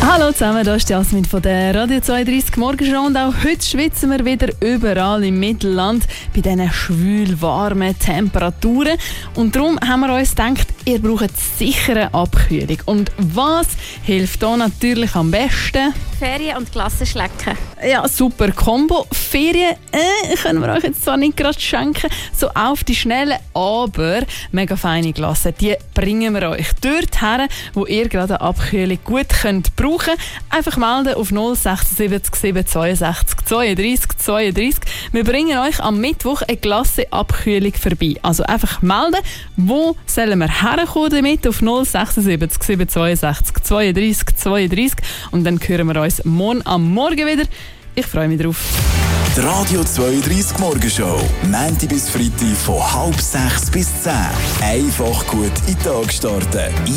Hallo zusammen, hier ist Jasmin von der Radio 32 Morgenshow und auch heute schwitzen wir wieder überall im Mittelland bei diesen schwül warmen Temperaturen. Und darum haben wir uns gedacht, ihr braucht sicher eine Abkühlung. Und was hilft da natürlich am besten? Ferien und Glasse schlecken. Ja, super Kombo. Ferien können wir euch jetzt zwar nicht gerade schenken, so auf die Schnelle, aber mega feine Glasse, die bringen wir euch dort her, wo ihr gerade eine Abkühlung gut könnt brauchen. Einfach melden auf 076 762 32 32. Wir bringen euch am Mittwoch eine Glasse-Abkühlung vorbei. Also einfach melden, wo sollen wir herkommen damit auf 076 762 32 32 und dann hören wir uns morgen am Morgen wieder. Ich freue mich drauf. Die Radio 32 Morgenshow. Montag bis Freitag von 5:30 bis 10. Einfach gut in den Tag starten.